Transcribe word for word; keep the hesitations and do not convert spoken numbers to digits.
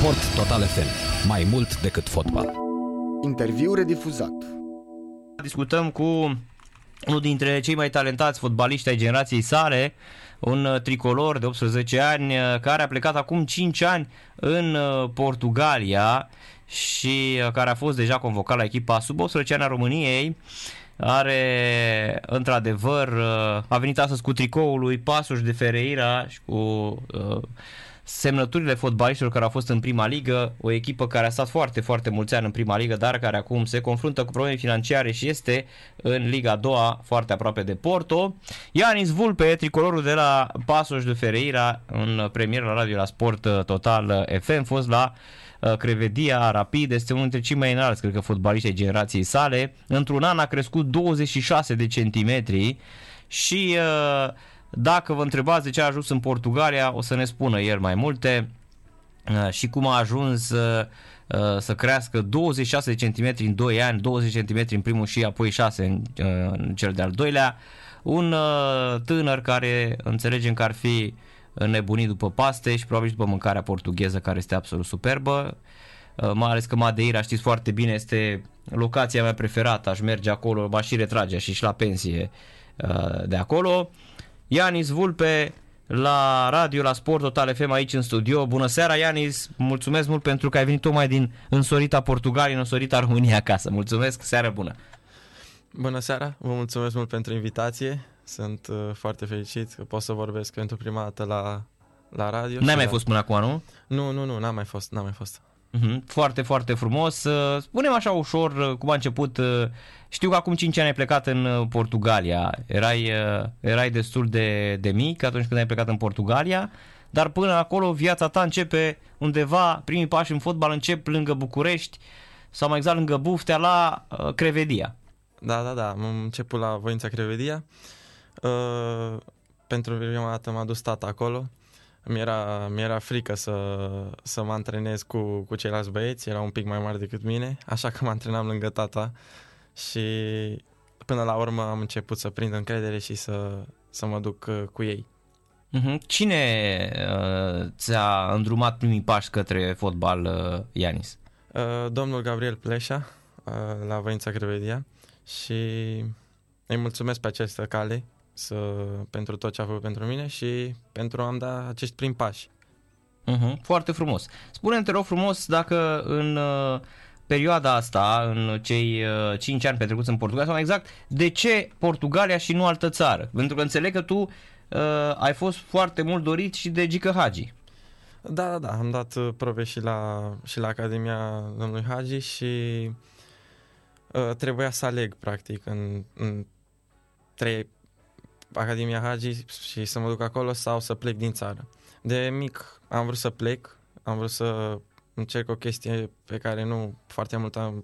Sport Total F M. Mai mult decât fotbal. Interviu redifuzat. Discutăm cu unul dintre cei mai talentați fotbaliști ai generației sale, un tricolor de optsprezece ani care a plecat acum cinci ani în Portugalia și care a fost deja convocat la echipa sub optsprezece ani a României. Are, într-adevăr, a venit astăzi cu tricoul lui Paços de Ferreira și cu uh, semnăturile fotbaliștilor care au fost în prima ligă, o echipă care a stat foarte, foarte mulți ani în prima ligă, dar care acum se confruntă cu probleme financiare și este în Liga a doua, foarte aproape de Porto. Ianis Vulpe, tricolorul de la Paços de Ferreira, în premieră la radio la Sport Total F M, fost la Crevedia Rapid, este unul dintre cei mai înalți, cred că, fotbaliști ai generației sale. Într-un an a crescut douăzeci și șase de centimetri și dacă vă întrebați de ce a ajuns în Portugalia, o să ne spună el mai multe și cum a ajuns să crească douăzeci și șase de centimetri în doi ani, douăzeci de centimetri în primul și apoi șase în, în cel de-al doilea. Un tânăr care înțelegem că ar fi nebunit după paste și probabil și după mâncarea portugheză, care este absolut superbă, mai ales că Madeira, știți foarte bine, este locația mea preferată, aș merge acolo, m-aș și retrage și la pensie de acolo. Ianis Vulpe la radio, la Sport Total F M, aici în studio. Bună seara, Ianis, mulțumesc mult pentru că ai venit tocmai din însorita Portugalia, în însorita România acasă. Mulțumesc, seară bună. Bună seara, vă mulțumesc mult pentru invitație. Sunt uh, foarte fericit că pot să vorbesc pentru prima dată la, la radio. N-ai mai la... fost până acum, nu? Nu, nu, nu, n-am mai fost, n-am mai fost. Uh-huh. Foarte, foarte frumos. Spune-mi așa ușor cum a început. Știu că acum cinci ani ai plecat în Portugalia. Erai, erai destul de, de mic atunci când ai plecat în Portugalia, dar până acolo viața ta începe undeva, primii pași în fotbal încep lângă București sau mai exact lângă Buftea, la Crevedia. Da, da, da, am început la Voința Crevedia. Uh, pentru prima dată m-a dus tata acolo. Mi-era, mi-era frică să, să mă antrenez cu, cu ceilalți băieți, era un pic mai mare decât mine, așa că mă antrenam lângă tata și până la urmă am început să prind încredere și să, să mă duc cu ei. Cine uh, ți-a îndrumat primii pași către fotbal, uh, Ianis? Uh, domnul Gabriel Pleșa, uh, la Voința Crevedia, și îi mulțumesc pe această cale să, pentru tot ce a făcut pentru mine și pentru a-mi da acești prim pași. Uh-huh, foarte frumos. Spune-mi, te rog frumos, dacă în uh, perioada asta, în cei uh, cinci ani petrecuți în Portugalia, sau mai exact, de ce Portugalia și nu altă țară? Pentru că înțeleg că tu uh, ai fost foarte mult dorit și de Gică Hagi. Da, da, da, am dat probe și la, și la Academia domnului Hagi și uh, trebuia să aleg, practic, în, în trei Academia Hagi și să mă duc acolo sau să plec din țară. De mic am vrut să plec, am vrut să încerc o chestie pe care nu foarte mult am,